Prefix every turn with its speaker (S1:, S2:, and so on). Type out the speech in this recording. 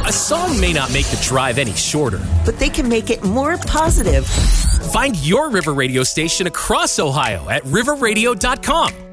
S1: A song may not make the drive any shorter,
S2: but they can make it more positive.
S1: Find your River Radio station across Ohio at riverradio.com